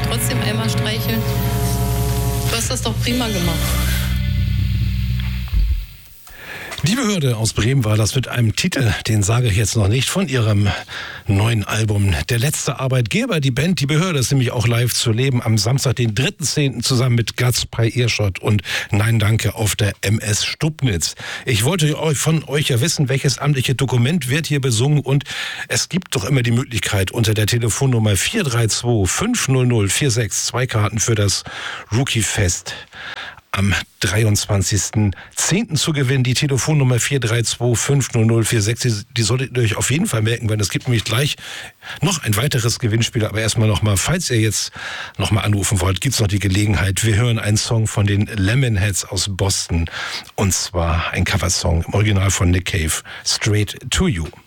trotzdem einmal streicheln. Du hast das doch prima gemacht. Die Behörde aus Bremen war das mit einem Titel, den sage ich jetzt noch nicht, von ihrem neuen Album Der letzte Arbeitgeber. Die Band Die Behörde ist nämlich auch live zu leben am Samstag, den 3.10. zusammen mit Guts bei Earshot und Nein Danke auf der MS Stubnitz. Ich wollte von euch ja wissen, welches amtliche Dokument wird hier besungen, und es gibt doch immer die Möglichkeit, unter der Telefonnummer 432 500 46 2 Karten für das Rookie-Fest am 23.10. zu gewinnen. Die Telefonnummer 432 500 46, die solltet ihr euch auf jeden Fall merken, weil es gibt nämlich gleich noch ein weiteres Gewinnspiel. Aber erstmal nochmal, falls ihr jetzt nochmal anrufen wollt, gibt's noch die Gelegenheit. Wir hören einen Song von den Lemonheads aus Boston, und zwar ein Coversong im Original von Nick Cave, Straight to You.